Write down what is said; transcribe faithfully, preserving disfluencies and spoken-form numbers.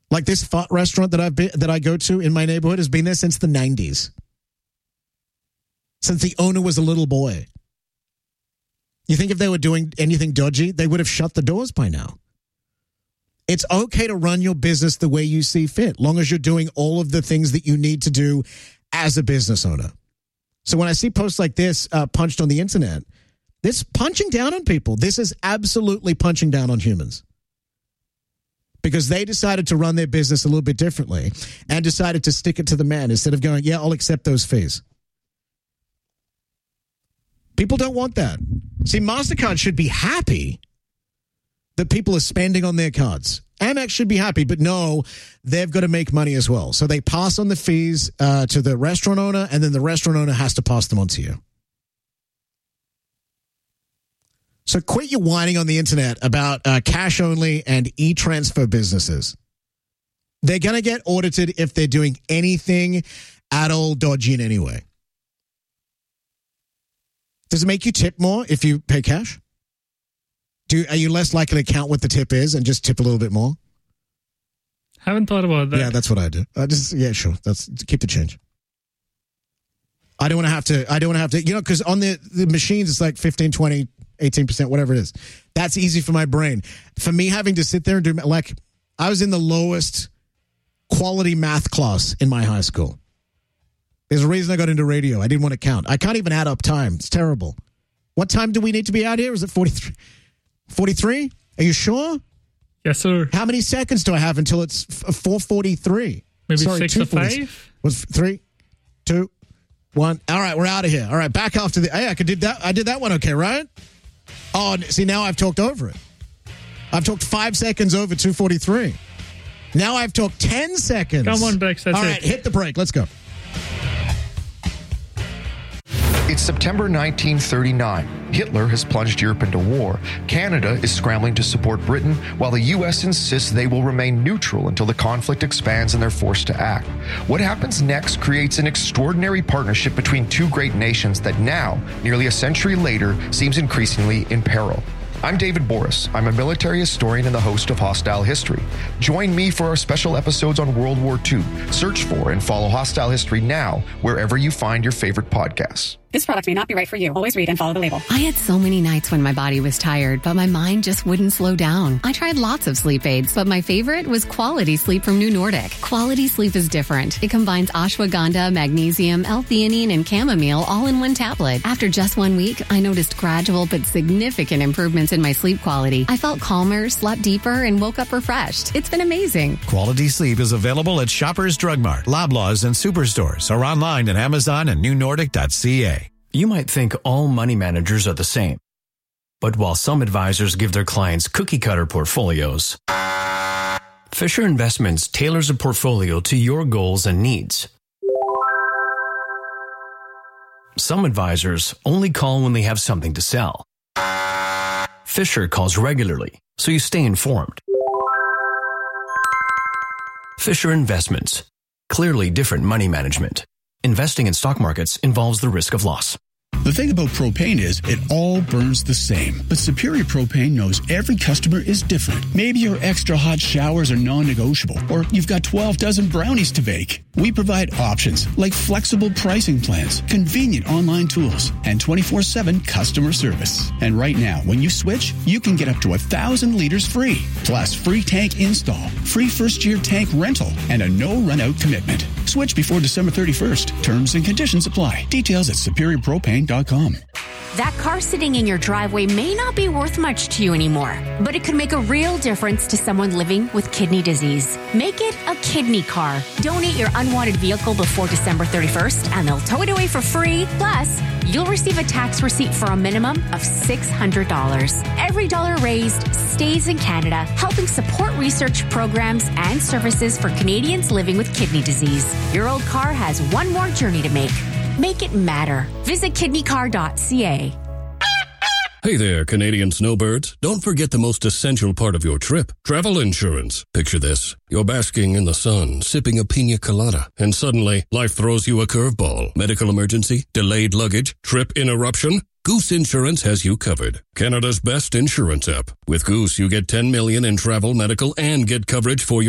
Like this pho restaurant that I've been, that I go to in my neighborhood has been there since the nineties. Since the owner was a little boy. You think if they were doing anything dodgy, they would have shut the doors by now. It's okay to run your business the way you see fit, long as you're doing all of the things that you need to do as a business owner. So when I see posts like this uh, punched on the internet, this punching down on people. This is absolutely punching down on humans. Because they decided to run their business a little bit differently and decided to stick it to the man instead of going, yeah, I'll accept those fees. People don't want that. See, MasterCard should be happy that people are spending on their cards. Amex should be happy, but no, they've got to make money as well. So they pass on the fees uh, to the restaurant owner, and then the restaurant owner has to pass them on to you. So quit your whining on the internet about uh, cash-only and e-transfer businesses. They're going to get audited if they're doing anything at all dodgy in any way. Does it make you tip more if you pay cash? Do Are you less likely to count what the tip is and just tip a little bit more? Haven't thought about that. Yeah, that's what I do. I just Yeah, sure. That's keep the change. I don't want to have to, I don't want to have to, you know, because on the, the machines, it's like fifteen, twenty, eighteen percent, whatever it is. That's easy for my brain. For me, having to sit there and do, like, I was in the lowest quality math class in my high school. There's a reason I got into radio. I didn't want to count. I can't even add up time. It's terrible. What time do we need to be out here? Is it forty-three? forty-three? Are you sure? Yes, sir. How many seconds do I have until it's four forty-three? Maybe Sorry, six or five? Was three, two, one. All right, we're out of here. All right, back after the... Hey, I could did that. I did that one okay, right? Oh, see, now I've talked over it. I've talked five seconds over two forty-three. Now I've talked ten seconds. Come on, Bex, that's All it. right, hit the break. Let's go. It's September nineteen thirty-nine. Hitler has plunged Europe into war. Canada is scrambling to support Britain, while the U S insists they will remain neutral until the conflict expands and they're forced to act. What happens next creates an extraordinary partnership between two great nations that now, nearly a century later, seems increasingly in peril. I'm David Boris. I'm a military historian and the host of Hostile History. Join me for our special episodes on World War Two. Search for and follow Hostile History now, wherever you find your favorite podcasts. This product may not be right for you. Always read and follow the label. I had so many nights when my body was tired, but my mind just wouldn't slow down. I tried lots of sleep aids, but my favorite was Quality Sleep from New Nordic. Quality Sleep is different. It combines ashwagandha, magnesium, L-theanine, and chamomile all in one tablet. After just one week, I noticed gradual but significant improvements in my sleep quality. I felt calmer, slept deeper, and woke up refreshed. It's been amazing. Quality Sleep is available at Shoppers Drug Mart, Loblaws, and Superstores, or online at Amazon and new nordic dot c a. You might think all money managers are the same. But while some advisors give their clients cookie-cutter portfolios, Fisher Investments tailors a portfolio to your goals and needs. Some advisors only call when they have something to sell. Fisher calls regularly, so you stay informed. Fisher Investments. Clearly different money management. Investing in stock markets involves the risk of loss. The thing about propane is it all burns the same. But Superior Propane knows every customer is different. Maybe your extra hot showers are non-negotiable, or you've got twelve dozen brownies to bake. We provide options like flexible pricing plans, convenient online tools, and twenty-four seven customer service. And right now, when you switch, you can get up to one thousand liters free, plus free tank install, free first-year tank rental, and a no-run-out commitment. Switch before December thirty-first. Terms and conditions apply. Details at superior propane dot com. That car sitting in your driveway may not be worth much to you anymore, but it could make a real difference to someone living with kidney disease. Make it a kidney car. Donate your unwanted vehicle before December thirty-first, and they'll tow it away for free. Plus, you'll receive a tax receipt for a minimum of six hundred dollars. Every dollar raised stays in Canada, helping support research programs and services for Canadians living with kidney disease. Your old car has one more journey to make. Make it matter. Visit kidney car dot c a. Hey there, Canadian snowbirds. Don't forget the most essential part of your trip, travel insurance. Picture this. You're basking in the sun, sipping a pina colada, and suddenly life throws you a curveball. Medical emergency, delayed luggage, trip interruption. Goose Insurance has you covered. Canada's best insurance app. With Goose, you get ten million dollars in travel, medical, and get coverage for your